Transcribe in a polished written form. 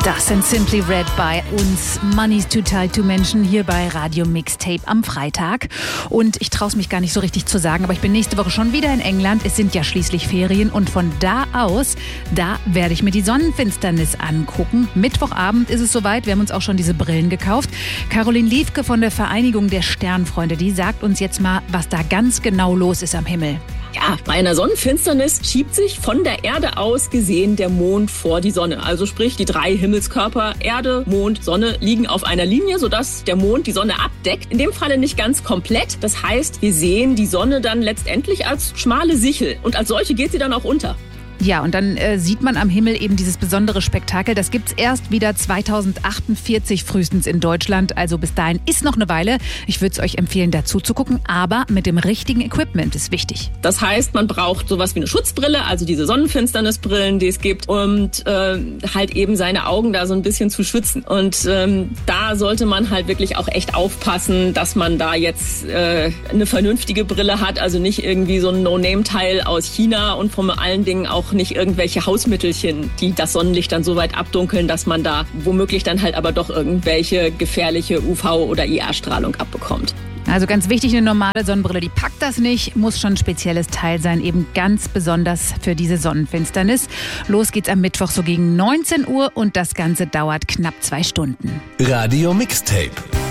Das sind Simply Red bei uns. Money's Too Tight to Mention hier bei Radio Mixtape am Freitag. Und ich traue es mich gar nicht so richtig zu sagen, aber ich bin nächste Woche schon wieder in England. Es sind ja schließlich Ferien und von da aus, da werde ich mir die Sonnenfinsternis angucken. Mittwochabend ist es soweit. Wir haben uns auch schon diese Brillen gekauft. Caroline Liefke von der Vereinigung der Sternfreunde, die sagt uns jetzt mal, was da ganz genau los ist am Himmel. Ja, bei einer Sonnenfinsternis schiebt sich von der Erde aus gesehen der Mond vor die Sonne. Also sprich, die drei Himmelskörper Erde, Mond, Sonne liegen auf einer Linie, sodass der Mond die Sonne abdeckt. In dem Falle nicht ganz komplett. Das heißt, wir sehen die Sonne dann letztendlich als schmale Sichel. Und als solche geht sie dann auch unter. Ja, und dann sieht man am Himmel eben dieses besondere Spektakel. Das gibt's erst wieder 2048 frühestens in Deutschland. Also bis dahin ist noch eine Weile. Ich würde es euch empfehlen, dazu zu gucken. Aber mit dem richtigen Equipment ist wichtig. Das heißt, man braucht sowas wie eine Schutzbrille, also diese Sonnenfinsternisbrillen, die es gibt, und halt eben seine Augen da so ein bisschen zu schützen. Und da sollte man halt wirklich auch echt aufpassen, dass man da jetzt eine vernünftige Brille hat. Also nicht irgendwie so ein No-Name-Teil aus China und vor allen Dingen auch nicht irgendwelche Hausmittelchen, die das Sonnenlicht dann so weit abdunkeln, dass man da womöglich dann halt aber doch irgendwelche gefährliche UV- oder IR-Strahlung abbekommt. Also ganz wichtig, eine normale Sonnenbrille, die packt das nicht, muss schon ein spezielles Teil sein, eben ganz besonders für diese Sonnenfinsternis. Los geht's am Mittwoch so gegen 19 Uhr und das Ganze dauert knapp 2 Stunden. Radio Mixtape.